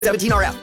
17RF.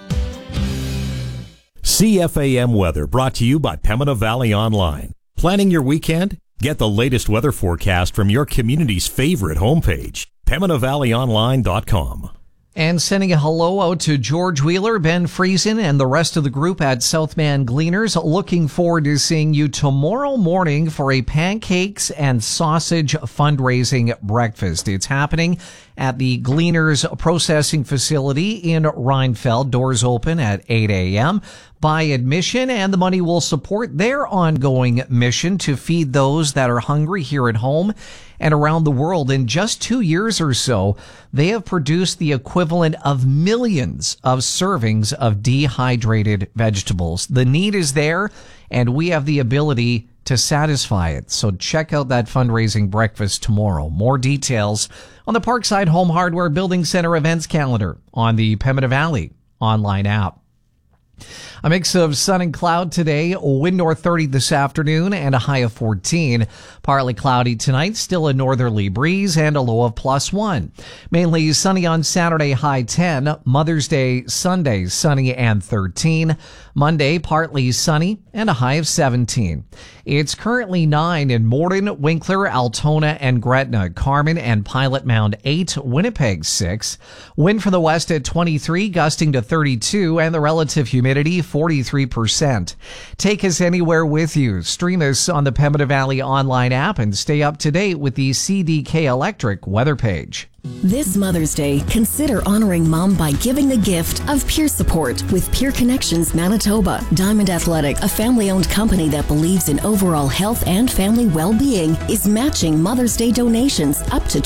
CFAM weather brought to you by Pembina Valley Online. Planning your weekend? Get the latest weather forecast from your community's favorite homepage, PembinaValleyOnline.com. And sending a hello out to George Wheeler, Ben Friesen, and the rest of the group at Southman Gleaners. Looking forward to seeing you tomorrow morning for a pancakes and sausage fundraising breakfast. It's happening at the Gleaners Processing Facility in Reinfeld. Doors open at 8 a.m. by admission, and the money will support their ongoing mission to feed those that are hungry here at home and around the world. In just 2 years or so, they have produced the equivalent of millions of servings of dehydrated vegetables. The need is there, and we have the ability to satisfy it. So check out that fundraising breakfast tomorrow. More details on the Parkside Home Hardware Building Center events calendar on the Pembina Valley online app. A mix of sun and cloud today, wind north 30 this afternoon and a high of 14. Partly cloudy tonight, still a northerly breeze and a low of +1. Mainly sunny on Saturday, high 10. Mother's Day Sunday, sunny and 13. Monday, partly sunny and a high of 17. It's currently 9 in Morden, Winkler, Altona, and Gretna. Carmen and Pilot Mound 8, Winnipeg 6. Wind from the west at 23, gusting to 32, and the relative humidity 43%. Take us anywhere with you. Stream us on the Pembina Valley online app and stay up to date with the CDK Electric weather page. This Mother's Day, consider honoring Mom by giving the gift of peer support with Peer Connections Manitoba. Diamond Athletic, a family-owned company that believes in overall health and family well-being, is matching Mother's Day donations up to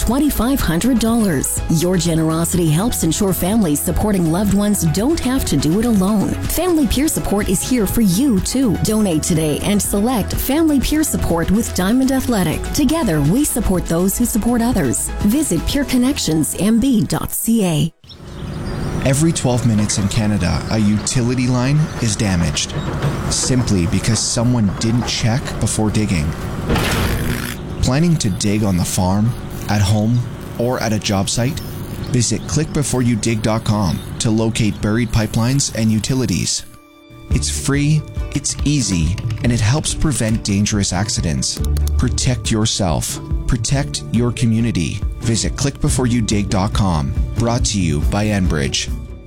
$2,500. Your generosity helps ensure families supporting loved ones don't have to do it alone. Family Peer Support is here for you, too. Donate today and select Family Peer Support with Diamond Athletic. Together, we support those who support others. Visit PeerConnectionsMB.ca. Every 12 minutes in Canada, a utility line is damaged, simply because someone didn't check before digging. Planning to dig on the farm, at home, or at a job site? Visit clickbeforeyoudig.com to locate buried pipelines and utilities. It's free, it's easy, and it helps prevent dangerous accidents. Protect yourself. Protect your community. Visit clickbeforeyoudig.com. Brought to you by Enbridge.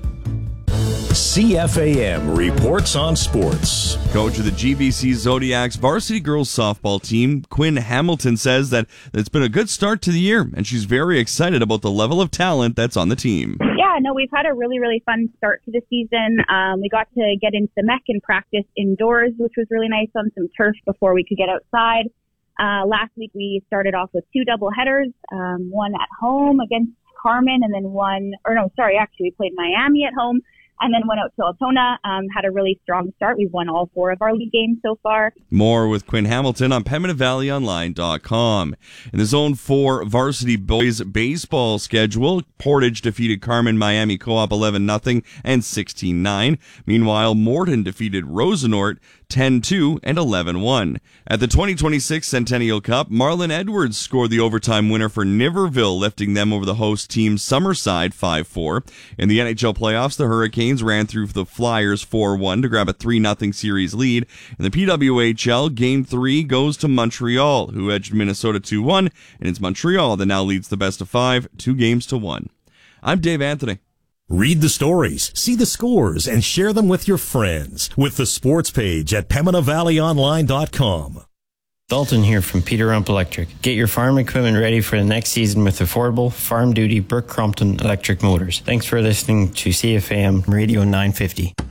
CFAM reports on sports. Coach of the GBC Zodiacs varsity girls softball team, Quinn Hamilton, says that it's been a good start to the year, and she's very excited about the level of talent that's on the team. Yeah, no, we've had a really, really fun start to the season. We got to get into the MEC and practice indoors, which was really nice, on some turf before we could get outside. Last week we started off with 2 doubleheaders, one at home against Carmen, and then we played Miami at home, and then went out to Altona, had a really strong start. We've won all 4 of our league games so far. More with Quinn Hamilton on PembinaValleyOnline.com. In the Zone 4 varsity boys baseball schedule, Portage defeated Carmen Miami Co-op 11-0 and 16-9. Meanwhile, Morden defeated Rosenort 10-2 and 11-1. At the 2026 Centennial Cup, Marlon Edwards scored the overtime winner for Niverville, lifting them over the host team Summerside 5-4. In the NHL playoffs, the Hurricanes ran through the Flyers 4-1 to grab a 3-0 series lead. In the PWHL, Game 3 goes to Montreal, who edged Minnesota 2-1, and it's Montreal that now leads the best of 5, 2-1. I'm Dave Anthony. Read the stories, see the scores, and share them with your friends with the sports page at PembinaValleyOnline.com. Dalton here from Peter Rump Electric. Get your farm equipment ready for the next season with affordable, farm-duty Burke Crompton electric motors. Thanks for listening to CFAM Radio 950.